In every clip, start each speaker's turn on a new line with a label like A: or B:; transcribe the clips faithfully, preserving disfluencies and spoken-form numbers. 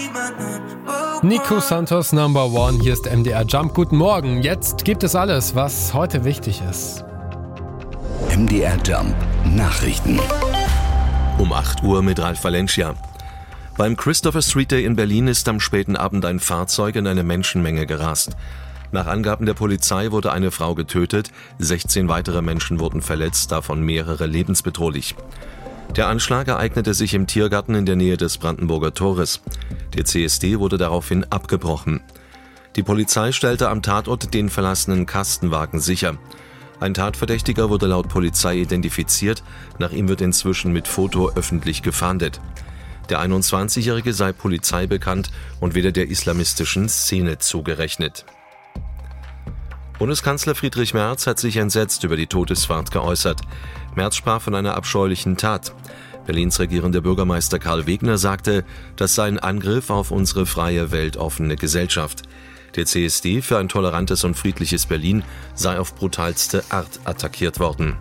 A: Nico Santos Number One, hier ist M D R Jump. Guten Morgen, jetzt gibt es alles, was heute wichtig ist.
B: M D R Jump Nachrichten.
C: Um acht Uhr mit Ralf Valencia. Beim Christopher Street Day in Berlin ist am späten Abend ein Fahrzeug in eine Menschenmenge gerast. Nach Angaben der Polizei wurde eine Frau getötet, sechzehn weitere Menschen wurden verletzt, davon mehrere lebensbedrohlich. Der Anschlag ereignete sich im Tiergarten in der Nähe des Brandenburger Tores. Der C S D wurde daraufhin abgebrochen. Die Polizei stellte am Tatort den verlassenen Kastenwagen sicher. Ein Tatverdächtiger wurde laut Polizei identifiziert, nach ihm wird inzwischen mit Foto öffentlich gefahndet. Der einundzwanzigjährige sei Polizei bekannt und weder der islamistischen Szene zugerechnet. Bundeskanzler Friedrich Merz hat sich entsetzt über die Todesfahrt geäußert. Merz sprach von einer abscheulichen Tat. Berlins regierender Bürgermeister Karl Wegner sagte, das sei ein Angriff auf unsere freie, weltoffene Gesellschaft. Der C S D für ein tolerantes und friedliches Berlin sei auf brutalste Art attackiert worden.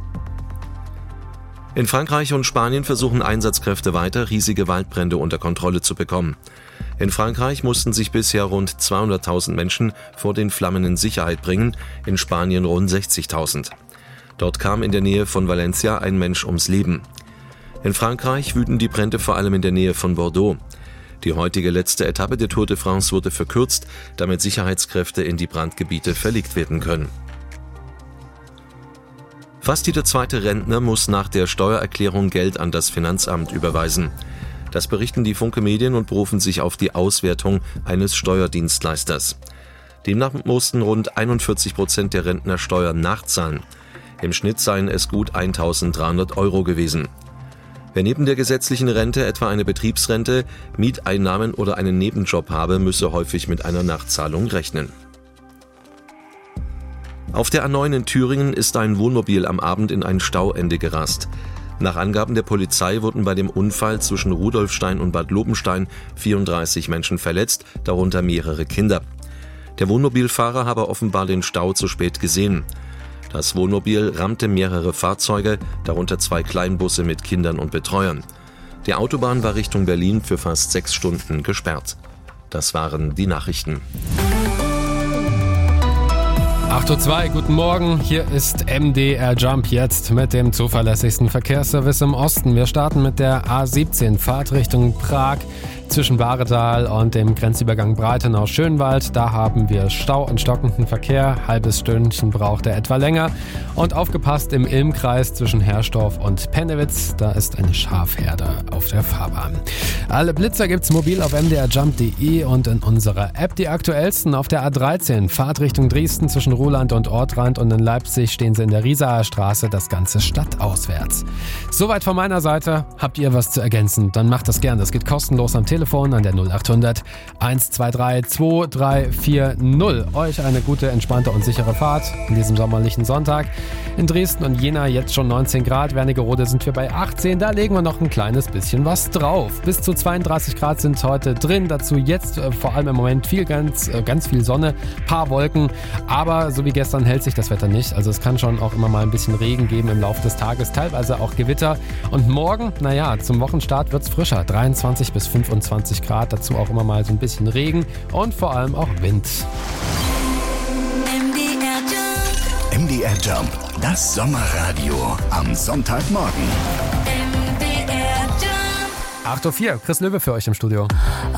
C: In Frankreich und Spanien versuchen Einsatzkräfte weiter, riesige Waldbrände unter Kontrolle zu bekommen. In Frankreich mussten sich bisher rund zweihunderttausend Menschen vor den Flammen in Sicherheit bringen, in Spanien rund sechzigtausend. Dort kam in der Nähe von Valencia ein Mensch ums Leben. In Frankreich wüten die Brände vor allem in der Nähe von Bordeaux. Die heutige letzte Etappe der Tour de France wurde verkürzt, damit Sicherheitskräfte in die Brandgebiete verlegt werden können. Fast jeder zweite Rentner muss nach der Steuererklärung Geld an das Finanzamt überweisen. Das berichten die Funke Medien und berufen sich auf die Auswertung eines Steuerdienstleisters. Demnach mussten rund einundvierzig Prozent der Rentner Steuern nachzahlen. Im Schnitt seien es gut eintausenddreihundert Euro gewesen. Wer neben der gesetzlichen Rente etwa eine Betriebsrente, Mieteinnahmen oder einen Nebenjob habe, müsse häufig mit einer Nachzahlung rechnen. Auf der A neun in Thüringen ist ein Wohnmobil am Abend in ein Stauende gerast. Nach Angaben der Polizei wurden bei dem Unfall zwischen Rudolfstein und Bad Lobenstein vierunddreißig Menschen verletzt, darunter mehrere Kinder. Der Wohnmobilfahrer habe offenbar den Stau zu spät gesehen. Das Wohnmobil rammte mehrere Fahrzeuge, darunter zwei Kleinbusse mit Kindern und Betreuern. Die Autobahn war Richtung Berlin für fast sechs Stunden gesperrt. Das waren die Nachrichten.
A: acht Uhr zwei, guten Morgen, hier ist M D R Jump jetzt mit dem zuverlässigsten Verkehrsservice im Osten. Wir starten mit der A siebzehn, Fahrt Richtung Prag zwischen Bahretal und dem Grenzübergang Breitenau-Schönwald. Da haben wir Stau und stockenden Verkehr, halbes Stündchen braucht er etwa länger. Und aufgepasst im Ilmkreis zwischen Herrsdorf und Pennewitz, da ist eine Schafherde auf der Fahrbahn. Alle Blitzer gibt's mobil auf m d r jump punkt d e und in unserer App. Die aktuellsten auf der A dreizehn, Fahrt Richtung Dresden zwischen Ruhland und Ortrand und in Leipzig stehen sie in der Riesaer Straße, das Ganze stadtauswärts. Soweit von meiner Seite. Habt ihr was zu ergänzen? Dann macht das gerne. Das geht kostenlos am Telefon an der null achthundert eins zwei drei zwei drei vier null. Euch eine gute, entspannte und sichere Fahrt in diesem sommerlichen Sonntag. In Dresden und Jena jetzt schon neunzehn Grad, Wernigerode sind wir bei achtzehn, da legen wir noch ein kleines bisschen was drauf. Bis zu zweiunddreißig Grad sind heute drin, dazu jetzt äh, vor allem im Moment viel, ganz, äh, ganz viel Sonne, paar Wolken, aber so wie gestern hält sich das Wetter nicht, also es kann schon auch immer mal ein bisschen Regen geben im Laufe des Tages, teilweise auch Gewitter und morgen, naja, zum Wochenstart wird's frischer, dreiundzwanzig bis fünfundzwanzig Grad, dazu auch immer mal so ein bisschen Regen und vor allem auch Wind.
B: M D R Jump, das Sommerradio am Sonntagmorgen.
A: acht Uhr vier, Chris Löwe für euch im Studio.